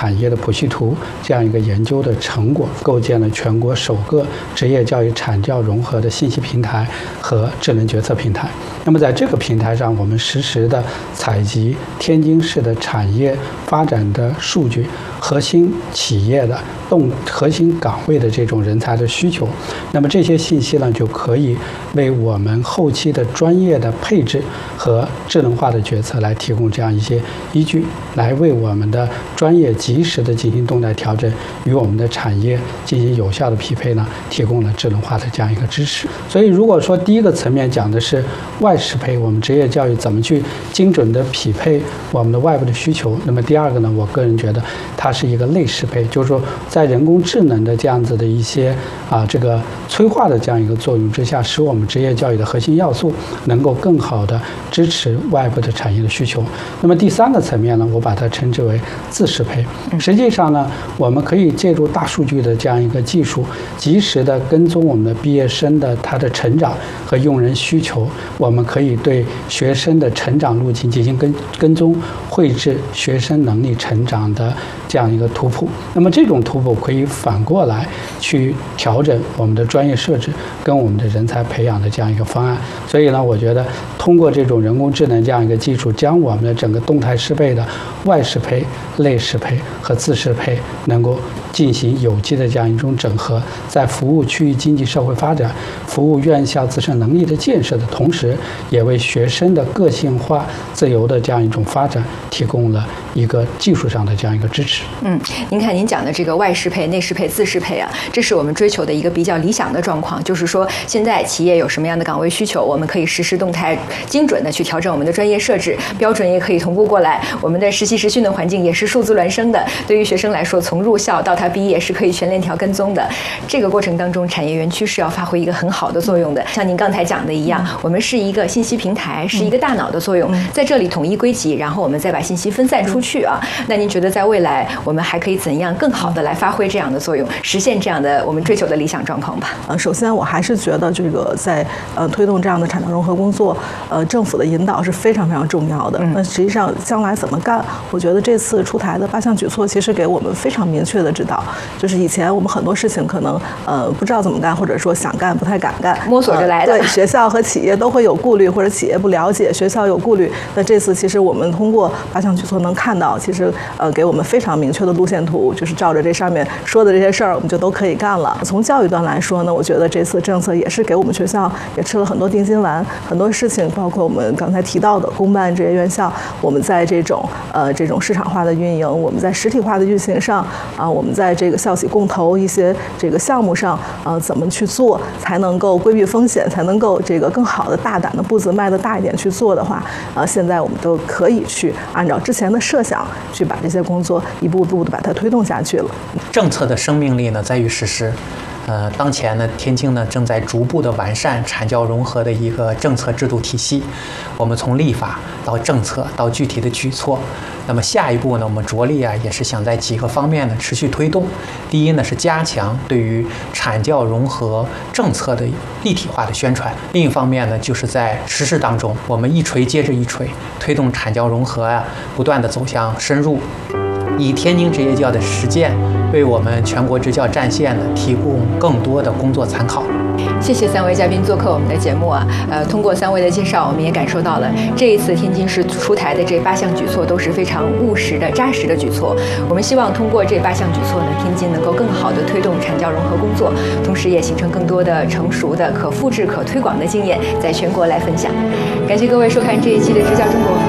产业的谱系图这样一个研究的成果，构建了全国首个职业教育产教融合的信息平台和智能决策平台。那么在这个平台上，我们实时的采集天津市的产业发展的数据，核心企业的核心岗位的这种人才的需求，那么这些信息呢，就可以为我们后期的专业的配置和智能化的决策来提供这样一些依据，来为我们的专业及时的进行动态调整，与我们的产业进行有效的匹配呢，提供了智能化的这样一个支持。所以如果说第一个层面讲的是外适配，我们职业教育怎么去精准的匹配我们的外部的需求，那么第二个呢，我个人觉得它是一个内适配，就是说在人工智能的这样子的一些这个催化的这样一个作用之下，使我们职业教育的核心要素能够更好的支持外部的产业的需求。那么第三个层面呢，我把它称之为自适配。实际上呢，我们可以借助大数据的这样一个技术，及时的跟踪我们的毕业生的他的成长和用人需求，我们可以对学生的成长路径进行跟踪，绘制学生能力成长的这样一个图谱。那么这种图谱可以反过来去调整我们的专业设置跟我们的人才培养的这样一个方案。所以呢，我觉得通过这种人工智能这样一个技术，将我们的整个动态适配的外适配、内适配和自适配能够进行有机的这样一种整合，在服务区域经济社会发展、服务院校自身能力的建设的同时，也为学生的个性化、自由的这样一种发展提供了一个技术上的这样一个支持。 您看您讲的这个外适配、内适配、自适配啊，这是我们追求的一个比较理想的状况。就是说，现在企业有什么样的岗位需求，我们可以实时动态、精准的去调整我们的专业设置，标准也可以同步过来。我们的实习实训的环境也是数字孪生的，对于学生来说，从入校到他毕业是可以全链条跟踪的。这个过程当中，产业园区是要发挥一个很好的作用的。像您刚才讲的一样，我们是一个信息平台，是一个大脑的作用，在这里统一归集，然后我们再把信息分散出去啊。那您觉得在未来我们还可以怎样更好的来发挥这样的作用，实现这样的我们追求的理想状况吧？ 首先我还是觉得这个在推动这样的产教融合工作，政府的引导是非常非常重要的。那实际上将来怎么干，我觉得这次出台的8项举措其实给我们非常明确的指导。就是以前我们很多事情可能不知道怎么干，或者说想干不太敢干， 摸索着来的。 对，学校和企业都会有顾虑，或者企业不了解，学校有顾虑。那这次其实我们通过8项举措能看到，其实给我们非常明确的路线图，就是照着这上面说的这些事儿，我们就都可以干了。从教育端来说呢，我觉得这次政策也是给我们学校也吃了很多定心丸，很多事情，包括我们刚才提到的公办职业院校，我们在这种市场化的运营，我们在实体化的运行上我们在这个校企共投一些这个项目上怎么去做才能够规避风险，才能够这个更好的大胆的步子迈得大一点去做的话，现在我们都可以去按照之前的设想去把这些工作一步步的把它推动下去了。 政策的生命力呢在于实施。当前呢，天津呢正在逐步的完善产教融合的一个政策制度体系。我们从立法到政策到具体的举措，那么下一步呢，我们着力也是想在几个方面呢持续推动。第一呢是加强对于产教融合政策的立体化的宣传，另一方面呢就是在实施当中，我们一锤接着一锤，推动产教融合不断的走向深入。以天津职业教的实践为我们全国职教战线呢提供更多的工作参考。 谢谢3位嘉宾做客我们的节目通过3位的介绍，我们也感受到了这一次天津市出台的这8项举措都是非常务实的、扎实的举措。我们希望通过这8项举措呢，天津能够更好的推动产教融合工作，同时也形成更多的成熟的、可复制、可推广的经验，在全国来分享。感谢各位收看这一期的支教中国。